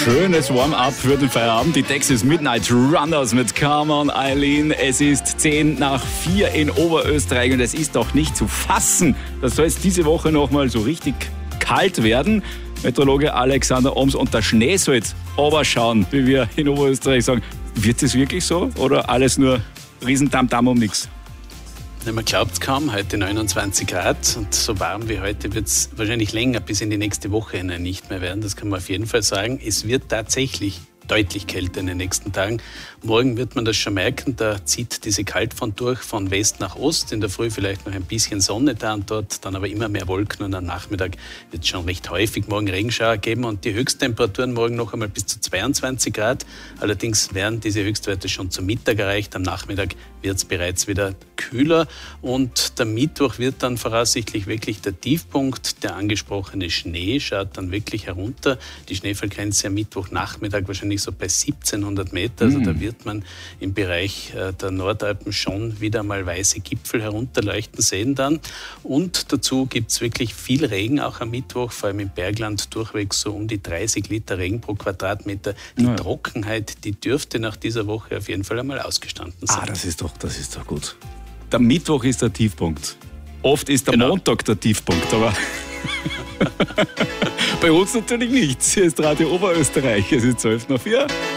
Schönes Warm-up für den Feierabend. Die Texas Midnight Runners mit Come On Eileen. Es ist 3:10 in Oberösterreich und es ist doch nicht zu fassen. Das soll jetzt diese Woche nochmal so richtig kalt werden. Meteorologe Alexander Oms, und der Schnee soll jetzt runterschauen, wie wir in Oberösterreich sagen. Wird es wirklich so oder alles nur Riesentamtam um nichts? Man glaubt es kaum, heute 29 Grad und so warm wie heute wird es wahrscheinlich länger bis in die nächste Woche hinein nicht mehr werden. Das kann man auf jeden Fall sagen. Es wird tatsächlich deutlich kälter in den nächsten Tagen. Morgen wird man das schon merken, da zieht diese Kaltfront durch von West nach Ost. In der Früh vielleicht noch ein bisschen Sonne da und dort, dann aber immer mehr Wolken und am Nachmittag wird es schon recht häufig morgen Regenschauer geben und die Höchsttemperaturen morgen noch einmal bis zu 22 Grad. Allerdings werden diese Höchstwerte schon zum Mittag erreicht. Am Nachmittag wird es bereits wieder kühler und der Mittwoch wird dann voraussichtlich wirklich der Tiefpunkt. Der angesprochene Schnee schaut dann wirklich herunter. Die Schneefallgrenze am Mittwochnachmittag wahrscheinlich so bei 1700 Meter. Also da wird man im Bereich der Nordalpen schon wieder mal weiße Gipfel herunterleuchten sehen dann. Und dazu gibt es wirklich viel Regen auch am Mittwoch, vor allem im Bergland durchwegs so um die 30 Liter Regen pro Quadratmeter. Die Trockenheit, die dürfte nach dieser Woche auf jeden Fall einmal ausgestanden sein. Das ist doch gut. Der Mittwoch ist der Tiefpunkt. Oft ist der Montag der Tiefpunkt, aber bei uns natürlich nicht. Hier ist Radio Oberösterreich. Es ist 3:12.